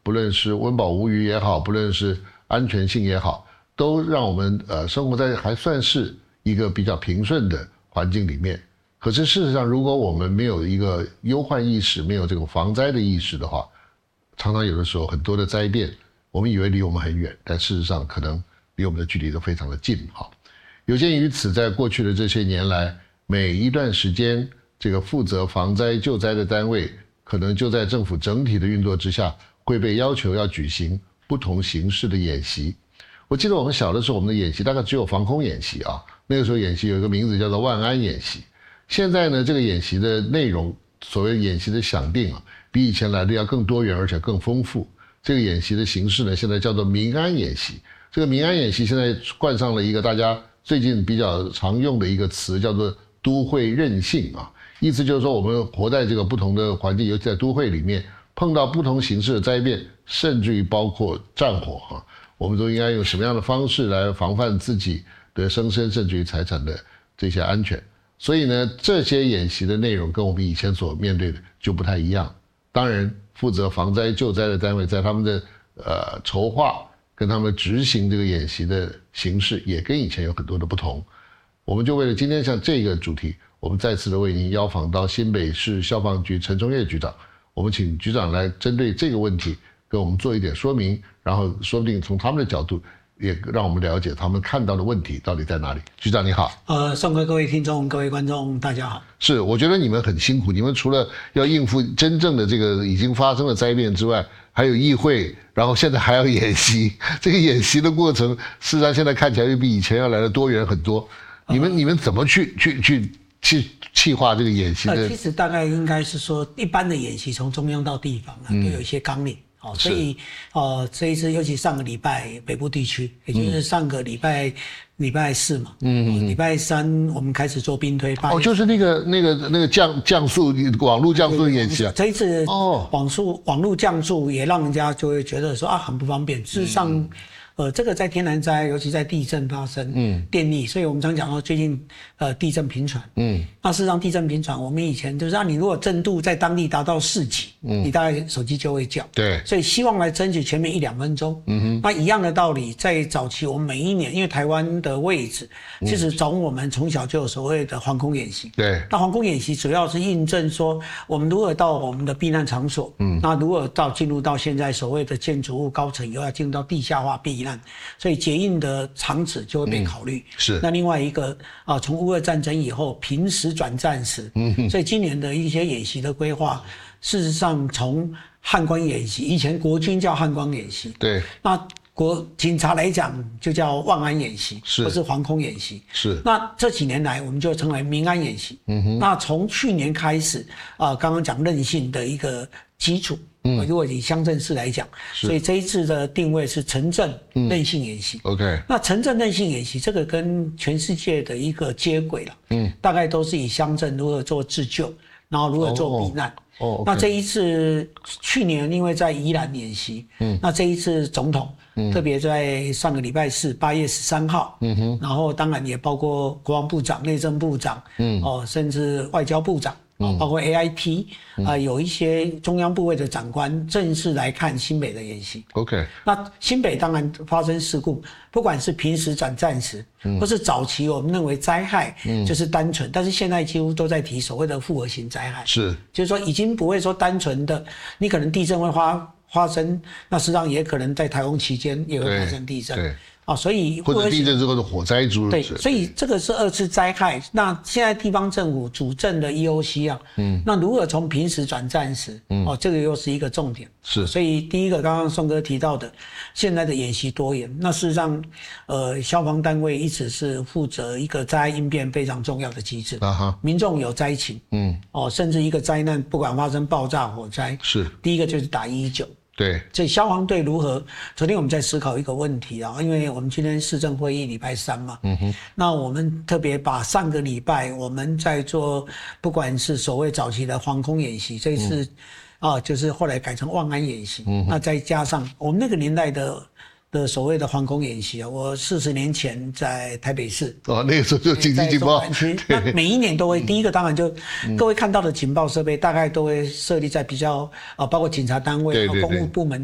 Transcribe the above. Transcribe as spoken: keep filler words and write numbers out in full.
不论是温饱无虞也好，不论是安全性也好，都让我们呃生活在还算是一个比较平顺的环境里面。可是事实上，如果我们没有一个忧患意识，没有这个防灾的意识的话，常常有的时候很多的灾变，我们以为离我们很远，但事实上可能离我们的距离都非常的近。哈，有鉴于此，在过去的这些年来，每一段时间，这个负责防灾救灾的单位，可能就在政府整体的运作之下，会被要求要举行不同形式的演习。我记得我们小的时候，我们的演习大概只有防空演习啊，那个时候演习有一个名字叫做万安演习。现在呢，这个演习的内容，所谓演习的想定啊，比以前来的要更多元，而且更丰富。这个演习的形式呢，现在叫做民安演习。这个民安演习现在冠上了一个大家最近比较常用的一个词，叫做都会韧性啊。意思就是说，我们活在这个不同的环境，尤其在都会里面，碰到不同形式的灾变，甚至于包括战火啊，我们都应该用什么样的方式来防范自己的生生，甚至于财产的这些安全。所以呢，这些演习的内容跟我们以前所面对的就不太一样。当然，负责防灾救灾的单位在他们的呃筹划跟他们执行这个演习的形式，也跟以前有很多的不同。我们就为了今天像这个主题，我们再次的为您邀访到新北市消防局陈崇业局长，我们请局长来针对这个问题跟我们做一点说明，然后说不定从他们的角度，也让我们了解他们看到的问题到底在哪里。局长你好。 呃，宋哥，各位听众、各位观众，大家好。 是，我觉得你们很辛苦，你们除了要应付真正的这个已经发生的灾变之外，还有议会，然后现在还要演习。这个演习的过程，事实上现在看起来又比以前要来的多元很多。你们、呃、你们怎么去去去去企划这个演习的？ 呃，其实大概应该是说，一般的演习从中央到地方啊，都有一些纲领。哦，所以呃，这一次尤其上个礼拜北部地区，也就是上个礼拜礼、嗯、拜四嘛，嗯，礼、嗯、拜三我们开始做兵推。 哦，就是那个那个那个降降速网络降速演习啊。 这一次哦，网速网络降速也让人家就会觉得说啊很不方便。事实上。嗯呃，这个在天然灾，尤其在地震发生，嗯，电力，所以我们常讲说最近呃地震频传，嗯，那事实上地震频传，我们以前就是让你如果震度在当地达到四级，嗯，你大概手机就会叫， 对， 所以希望来争取前面一两分钟，嗯哼，那一样的道理，在早期我们每一年，因为台湾的位置，其实从我们从小就有所谓的防空演习， 对， 那防空演习主要是印证说我们如何到我们的避难场所，嗯，那如何到进入到现在所谓的建筑物高层以后要进入到地下化避难。所以结印的场址就会被考虑、嗯、 是。 那另外一个啊，从乌俄战争以后平时转战时，嗯，所以今年的一些演习的规划，事实上从汉光演习，以前国军叫汉光演习， 对， 那国警察来讲就叫万安演习，是，或是防空演习， 是。那这几年来我们就称为民安演习，嗯哼。那从去年开始啊、呃，刚刚讲韧性的一个基础。嗯，如果以乡镇市来讲，所以这一次的定位是城镇韧性演习。 嗯、OK， 那城镇韧性演习这个跟全世界的一个接轨了，嗯，大概都是以乡镇如何做自救，然后如何做避难。哦， oh, okay. 那这一次去年因为在宜兰演习，嗯，那这一次总统，嗯，特别在上个礼拜四八月十三号，嗯哼，然后当然也包括国防部长、内政部长，嗯，哦，甚至外交部长。嗯、包括 A I T 啊、嗯呃，有一些中央部位的长官正式来看新北的演习。 OK， 那新北当然发生事故，不管是平时转战时，嗯、或是早期我们认为灾害就是单纯，嗯、但是现在几乎都在提所谓的复合型灾害， 是， 就是说已经不会说单纯的，你可能地震会发发生，那实际上也可能在台风期间也会发生地震。 对。对啊，所以或者地震之后的火灾诸如此类。 对，所以这个是二次灾害。那现在地方政府主政的 E O C 啊，嗯，那如何从平时转战时，嗯，哦，这个又是一个重点。 是， 所以第一个刚刚宋哥提到的，现在的演习多元，那事实上，呃，消防单位一直是负责一个灾害应变非常重要的机制。啊哈，民众有灾情，嗯，哦，甚至一个灾难，不管发生爆炸、火灾， 是， 第一个就是打一一九。 对， 所以消防队如何？昨天我们在思考一个问题啊，因为我们今天市政会议礼拜三嘛，嗯哼，那我们特别把上个礼拜我们在做，不管是所谓早期的防空演习，这一次、嗯、啊，就是后来改成万安演习，嗯，那再加上我们那个年代的。的所谓的防空演习啊，我四十年前在台北市哦，那个时候就紧急警报， 那每一年都会，第一个当然就、嗯、各位看到的警报设备大概都会设立在比较啊，包括警察单位、公务部门。